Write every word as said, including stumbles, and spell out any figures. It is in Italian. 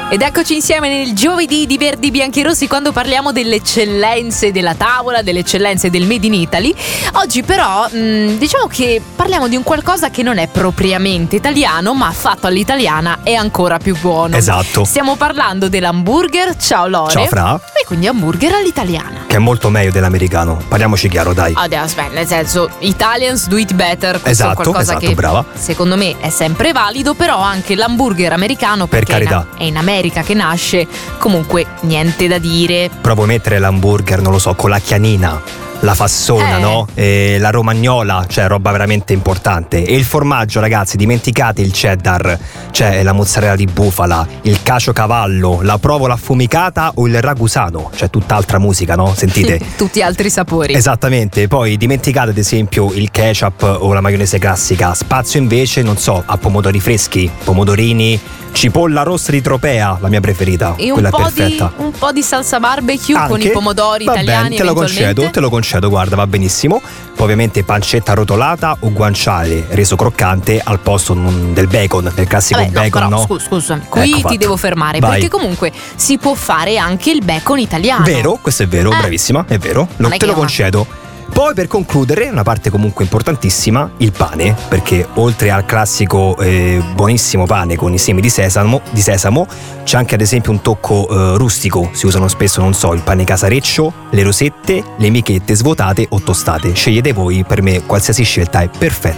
Ed eccoci insieme nel giovedì di Verdi Bianchi Rossi, quando parliamo delle eccellenze della tavola, delle eccellenze del Made in Italy. Oggi però mh, diciamo che parliamo di un qualcosa che non è propriamente italiano, ma fatto all'italiana è ancora più buono. Esatto. Stiamo parlando dell'hamburger. Ciao Lore. Ciao Fra. E quindi hamburger all'italiana, che è molto meglio dell'americano. Parliamoci chiaro, dai. Adesso, beh, nel senso, Italians do it better. Questo Esatto, è qualcosa esatto, che brava. secondo me è sempre valido, però anche l'hamburger americano, Per perché carità. è in America che nasce, comunque niente da dire. Provo a mettere l'hamburger, non lo so, con la chianina, la fassona, Eh. no? E la romagnola, cioè roba veramente importante. E il formaggio, ragazzi, dimenticate il cheddar, cioè la mozzarella di bufala, il caciocavallo, la provola affumicata o il ragusano, cioè tutt'altra musica, no? Sentite? Tutti altri sapori. Esattamente. Poi dimenticate ad esempio il ketchup o la maionese classica. Spazio invece, non so, a pomodori freschi, pomodorini, cipolla rossa di Tropea, la mia preferita. E un quella è po' perfetta. di un po' di salsa barbecue con Anche? i pomodori Va italiani. bene, te lo concedo, eventualmente. te lo concedo, guarda, va benissimo. Poi ovviamente pancetta arrotolata o guanciale reso croccante al posto non, del bacon, del classico Vabbè, no, bacon, però, no? scusa, scusami, qui Ecco ti fatto. devo fermare. Vai. Perché comunque si può fare anche il bacon italiano. Vero, questo è vero, Eh. bravissima, è vero. Lo, Non è te che lo no. concedo. Poi per concludere, una parte comunque importantissima, il pane, perché oltre al classico eh, buonissimo pane con i semi di sesamo, di sesamo c'è anche ad esempio un tocco eh, rustico. Si usano spesso, non so, il pane casareccio, le rosette, le michette svuotate o tostate. Scegliete voi, per me qualsiasi scelta è perfetta.